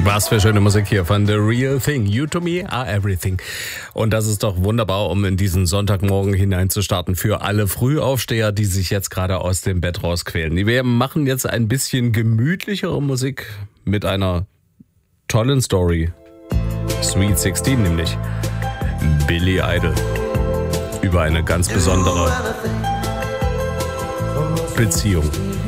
Was für schöne Musik hier von The Real Thing. You to me are everything. Und das ist doch wunderbar, um in diesen Sonntagmorgen hineinzustarten für alle Frühaufsteher, die sich jetzt gerade aus dem Bett rausquälen. Wir machen jetzt ein bisschen gemütlichere Musik mit einer tollen Story. Sweet 16 nämlich. Billy Idol. Über eine ganz besondere Beziehung.